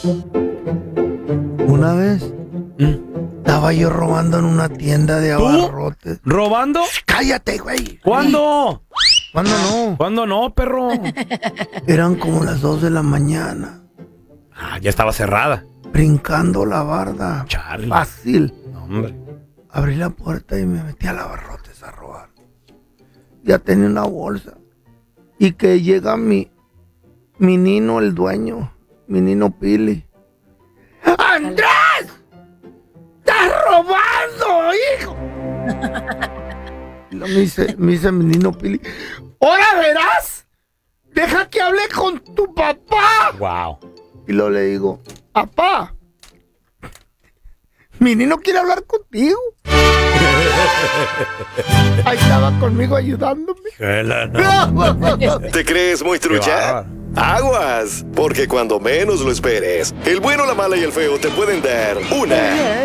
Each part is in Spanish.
Una vez estaba yo robando en una tienda de abarrotes. ¿Robando? ¡Cállate, güey! ¿Cuándo? ¿Cuándo no? ¿Cuándo no, perro? Eran como las 2 de la mañana. Ah, ya estaba cerrada. Brincando la barda. Charlie. Fácil. No, hombre. Abrí la puerta y me metí a la abarrotes a robar. Ya tenía una bolsa. Y que llega mi Nino, el dueño. Mi Nino Pili. ¡Andrés! ¡Estás robando, hijo! Y luego me dice mi Nino Pili. ¡Ahora verás! ¡Deja que hable con tu papá! Wow. Y luego le digo, papá, mi Nino quiere hablar contigo. Ahí estaba conmigo ayudándome. ¿Te crees muy trucha? Aguas, porque cuando menos lo esperes, el bueno, la mala y el feo te pueden dar una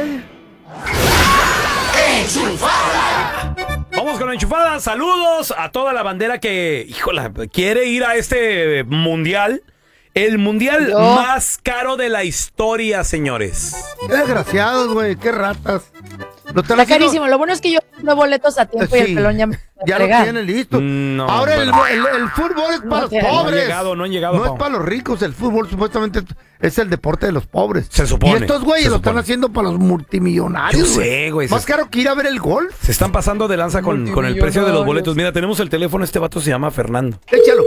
enchufada. Vamos con la enchufada. Saludos a toda la bandera que, híjola, quiere ir a este mundial. El mundial más caro de la historia, señores. Qué desgraciados, güey, qué ratas. Está carísimo. Lo bueno es que yo tengo boletos a tiempo y el pelón ya me ya lo tiene listo. No, ahora bueno. el fútbol es para los pobres. No han llegado. No es para los ricos. El fútbol supuestamente es el deporte de los pobres. Se supone. Y estos güeyes lo están haciendo para los multimillonarios. Yo sé, güey. Más caro que ir a ver el golf. Se están pasando de lanza con el precio de los boletos. Mira, tenemos el teléfono. Este vato se llama Fernando. Échalo.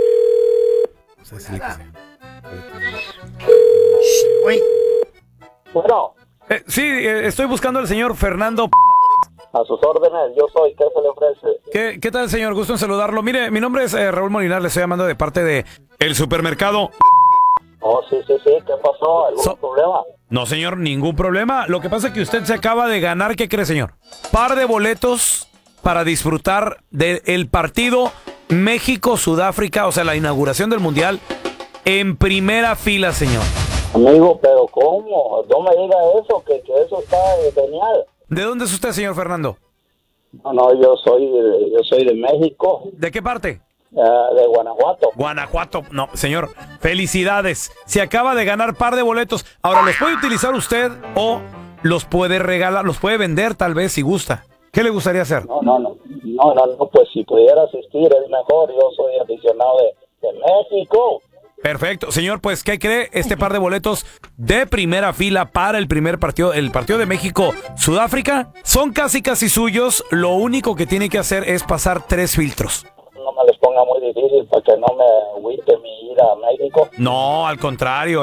Bueno. Sí, estoy buscando al señor Fernando. A sus órdenes, yo soy. ¿Qué se le ofrece? ¿Qué tal, señor? Gusto en saludarlo. Mire, mi nombre es Raúl Molinar. Le estoy llamando de parte de el supermercado. Oh, sí. ¿Qué pasó? ¿Algún problema? No, señor, ningún problema. Lo que pasa es que usted se acaba de ganar, ¿qué cree, señor? Par de boletos para disfrutar del partido México-Sudáfrica, o sea, la inauguración del Mundial, en primera fila, señor. Amigo, pero ¿cómo? No me diga eso, que eso está genial. ¿De dónde es usted, señor Fernando? No, yo soy de México. ¿De qué parte? De Guanajuato. Guanajuato, no, señor, felicidades. Se acaba de ganar par de boletos. Ahora, ¿los puede utilizar usted o los puede regalar, los puede vender tal vez si gusta? ¿Qué le gustaría hacer? No, pues si pudiera asistir es mejor. Yo soy aficionado de México. Perfecto. Señor, pues, ¿qué cree? Este par de boletos de primera fila para el primer partido, el partido de México-Sudáfrica, son casi suyos. Lo único que tiene que hacer es pasar 3 filtros. No me les ponga muy difícil para que no me agüite mi ida a México. No, al contrario.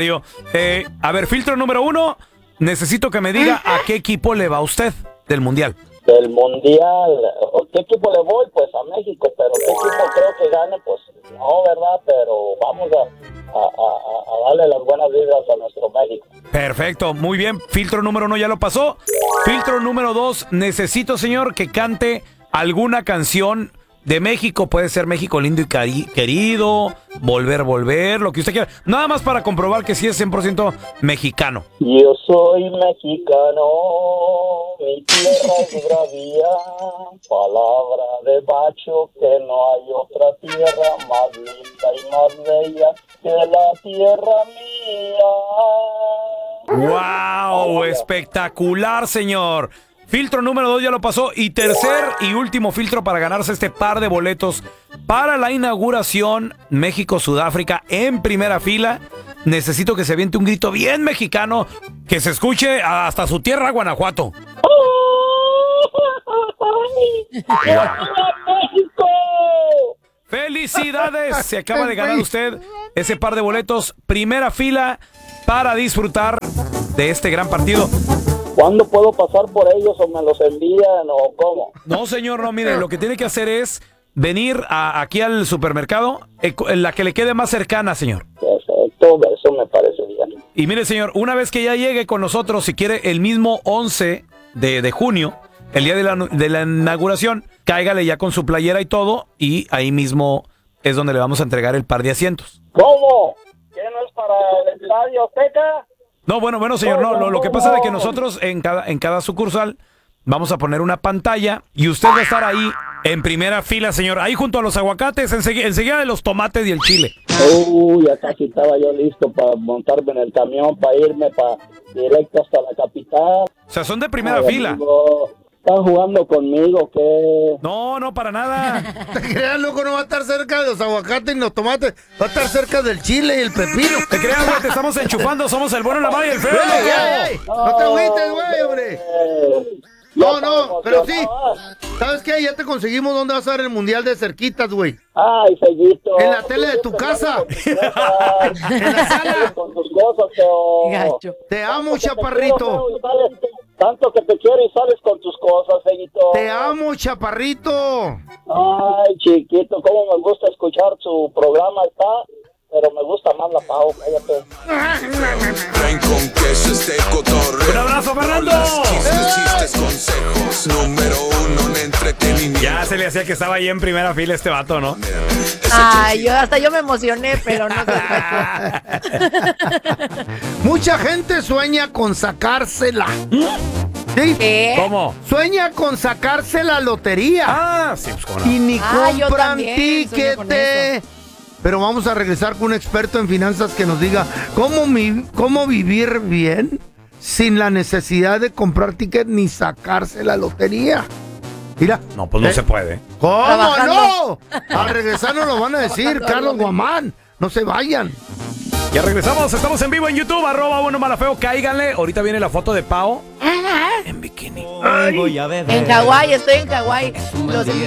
A ver, filtro número 1, necesito que me diga a qué equipo le va a usted del Mundial. Del Mundial, ¿qué equipo le voy? Pues a México, pero ¿qué equipo creo que gane? Pues no, ¿verdad? Pero vamos a darle las buenas vibras a nuestro México. Perfecto, muy bien. Filtro número 1 ya lo pasó. Filtro número 2, necesito, señor, que cante alguna canción de México. Puede ser México lindo y querido, volver, lo que usted quiera. Nada más para comprobar que sí es 100% mexicano. Yo soy mexicano, mi tierra es bravía, palabra de macho que no hay otra tierra más linda y más bella que la tierra mía. ¡Wow! Espectacular, señor. Filtro número 2 ya lo pasó. Y tercer y último filtro para ganarse este par de boletos para la inauguración México-Sudáfrica en primera fila. Necesito que se aviente un grito bien mexicano, que se escuche hasta su tierra, Guanajuato. ¡México! ¡Felicidades! Se acaba de ganar usted ese par de boletos, primera fila, para disfrutar de este gran partido. ¿Cuándo puedo pasar por ellos o me los envían o cómo? No, señor, no, mire, lo que tiene que hacer es venir aquí al supermercado, la que le quede más cercana, señor. Perfecto, eso me parece bien. Y mire, señor, una vez que ya llegue con nosotros, si quiere, el mismo 11 de junio, el día de la inauguración, cáigale ya con su playera y todo, y ahí mismo es donde le vamos a entregar el par de asientos. ¿Cómo? ¿Qué no es para el Estadio Azteca? No, bueno, señor, no, lo que pasa es que nosotros en cada sucursal vamos a poner una pantalla y usted va a estar ahí en primera fila, señor, ahí junto a los aguacates, enseguida de los tomates y el chile. Ya casi estaba yo listo para montarme en el camión, para irme directo hasta la capital. O sea, son de primera fila. Amigo, ¿están jugando conmigo qué? No, para nada. Te creas, loco, no va a estar cerca de los aguacates y los tomates. Va a estar cerca del chile y el pepino. Te creas, güey, te estamos enchufando. Somos el bueno, la mala y el feo. ¡Ey! No te agüites, güey, hombre. No, pero sí. ¿Sabes qué? Ya te conseguimos dónde va a ser el mundial de cerquitas, güey. Ay, Fellito. En la tele de tu casa. En la sala. Con tus cosas, Feo. Gacho. Te amo, chaparrito. Tanto que te quiero y sales con tus cosas, Fellito. Te amo, chaparrito. Ay, chiquito, cómo me gusta escuchar su programa, pero me gusta más la Pau, cállate. Traen con queso este cotorreo. ¡Un abrazo, Fernando! Chistes, consejos. Número 1 en entretenimiento. Ya se le hacía que estaba ahí en primera fila este vato, ¿no? Ay, yo me emocioné, pero no se puede. Mucha gente sueña con sacársela. ¿Sí? ¿Qué? ¿Cómo? Sueña con sacarse la lotería. Ah, sí, pues cómo no. Y ni Yo compran también sueño con tiquete. eso. Pero vamos a regresar con un experto en finanzas que nos diga cómo vivir bien sin la necesidad de comprar ticket ni sacarse la lotería. Mira. No, pues no se puede. ¿Cómo Trabajando. no? Al regresar nos lo van a decir, Carlos Guamán. No se vayan. Ya regresamos, estamos en vivo en YouTube, @buenomalafeo, cáiganle. Ahorita viene la foto de Pao en bikini. En Hawái, estoy en Hawái. Los invito